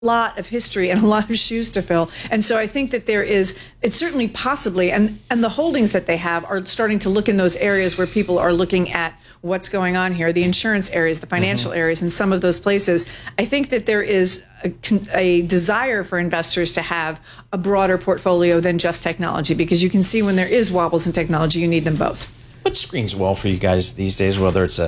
lot of history and a lot of shoes to fill. And so I think that it's certainly possibly, and the holdings that they have are starting to look in those areas where people are looking at what's going on here, the insurance areas, the financial areas, and some of those places. I think that there is a desire for investors to have a broader portfolio than just technology, because you can see when there is wobbles in technology, you need them both. What screens well for you guys these days, whether it's a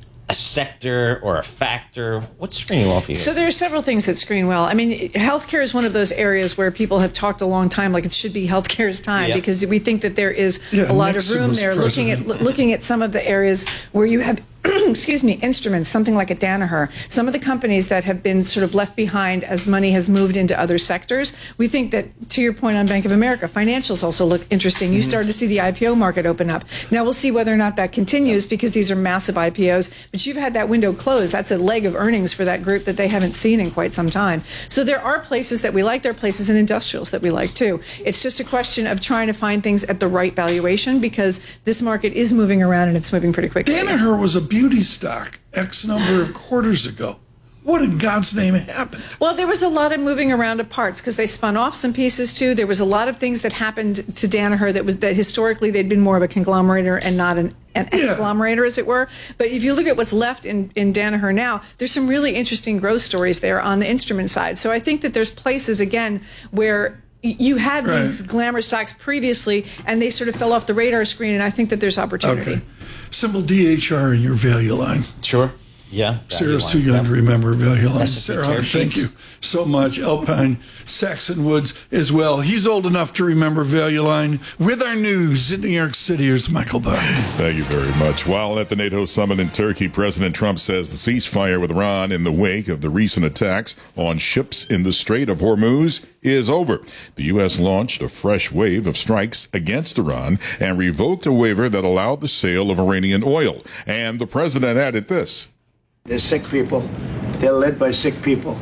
sector or a factor? What's screening well for you guys? So there are several things that screen well. I mean, healthcare is one of those areas where people have talked a long time, like it should be healthcare's time, because we think that there is a lot of room there. Looking at some of the areas where you have excuse me, instruments, something like a Danaher, some of the companies that have been sort of left behind as money has moved into other sectors. We think that, to your point on Bank of America, financials also look interesting. You started to see the IPO market open up. Now we'll see whether or not that continues, because these are massive IPOs, but you've had that window closed. That's a leg of earnings for that group that they haven't seen in quite some time. So there are places that we like. There are places in industrials that we like too. It's just a question of trying to find things at the right valuation, because this market is moving around and it's moving pretty quickly. Danaher was a beauty stock X number of quarters ago. What in God's name happened? Well, there was a lot of moving around of parts because they spun off some pieces too. There was a lot of things that happened to Danaher that historically they'd been more of a conglomerator and not an exglomerator, as it were. But if you look at what's left in Danaher now, there's some really interesting growth stories there on the instrument side. So I think that there's places, again, where you had these glamour stocks previously, and they sort of fell off the radar screen, and I think that there's opportunity. Okay. Symbol DHR in your value line. Sure. Yeah. Sarah's too young to remember value line. Sarah, thank you so much. Alpine, Saxon Woods as well. He's old enough to remember value line. With our news in New York City, here's Michael Barr. Thank you very much. While at the NATO summit in Turkey, President Trump says the ceasefire with Iran in the wake of the recent attacks on ships in the Strait of Hormuz is over. The U.S. launched a fresh wave of strikes against Iran and revoked a waiver that allowed the sale of Iranian oil. And the president added this. They're sick people. They're led by sick people.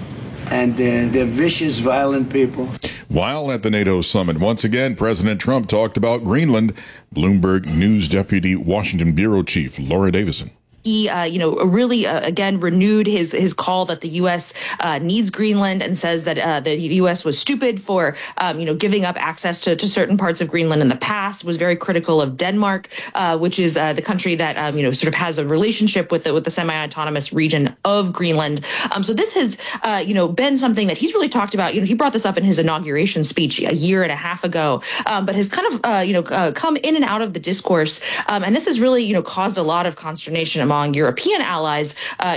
And they're vicious, violent people. While at the NATO summit, once again, President Trump talked about Greenland. Bloomberg News Deputy Washington Bureau Chief Laura Davison. He, really, again, renewed his call that the U.S. Needs Greenland, and says that the U.S. was stupid for, giving up access to certain parts of Greenland in the past, was very critical of Denmark, which is the country that, sort of has a relationship with the semi-autonomous region of Greenland. So this has, been something that he's really talked about. He brought this up in his inauguration speech a year and a half ago, but has kind of, come in and out of the discourse. And this has really, caused a lot of consternation among European allies,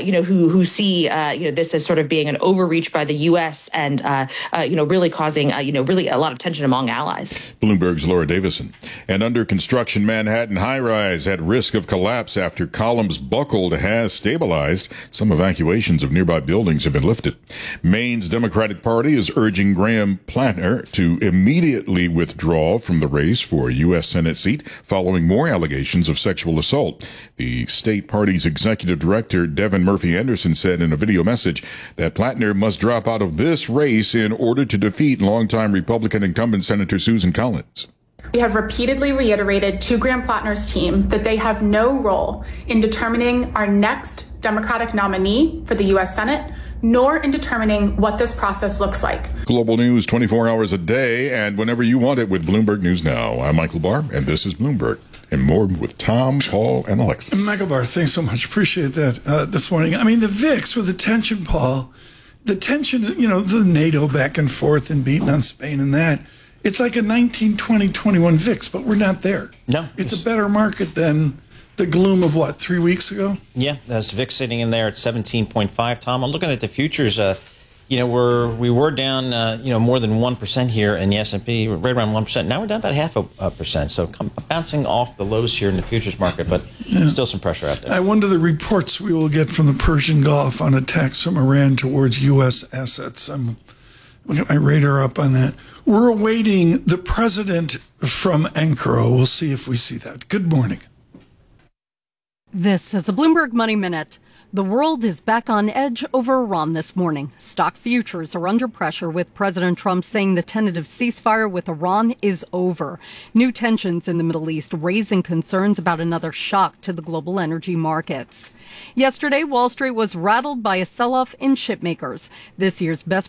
who see, this as sort of being an overreach by the U.S. and, really causing, really a lot of tension among allies. Bloomberg's Laura Davison. And under construction Manhattan high-rise at risk of collapse after columns buckled has stabilized. Some evacuations of nearby buildings have been lifted. Maine's Democratic Party is urging Graham Plattner to immediately withdraw from the race for a U.S. Senate seat following more allegations of sexual assault. The state party's executive director, Devin Murphy Anderson, said in a video message that Plattner must drop out of this race in order to defeat longtime Republican incumbent Senator Susan Collins. We have repeatedly reiterated to Graham Plattner's team that they have no role in determining our next Democratic nominee for the U.S. Senate, nor in determining what this process looks like. Global news 24 hours a day and whenever you want it with Bloomberg News Now. I'm Michael Barr, and this is Bloomberg. And more with Tom, Paul, and Alexis. Michael Barr, thanks so much. Appreciate that this morning. I mean, the VIX with the tension, Paul, the tension, the NATO back and forth and beating on Spain and that. It's like a 1920-21 VIX, but we're not there. No. It's a better market than the gloom of, 3 weeks ago? Yeah, that's VIX sitting in there at 17.5. Tom, I'm looking at the futures. We were down, more than 1% here in the S&P, right around 1%. Now we're down about 0.5%. So bouncing off the lows here in the futures market, but still some pressure out there. I wonder the reports we will get from the Persian Gulf on attacks from Iran towards U.S. assets. I'm going to get my radar up on that. We're awaiting the president from Ankara. We'll see if we see that. Good morning. This is a Bloomberg Money Minute. The world is back on edge over Iran this morning. Stock futures are under pressure with President Trump saying the tentative ceasefire with Iran is over. New tensions in the Middle East raising concerns about another shock to the global energy markets. Yesterday, Wall Street was rattled by a sell-off in chip makers. This year's best